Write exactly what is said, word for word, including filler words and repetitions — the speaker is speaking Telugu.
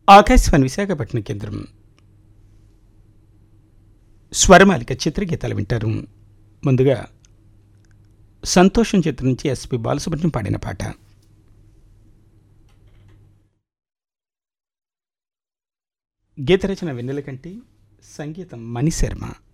ఆకాశవాణి విశాఖపట్నం కేంద్రం. స్వరమాలిక చిత్రగీతాలు వింటారు. ముందుగా సంతోషం చిత్రం నుంచి ఎస్పి బాలసుబ్రహ్మణ్యం పాడిన పాట. గీత రచన వెన్నెలకంటి, సంగీతం మణిశర్మ.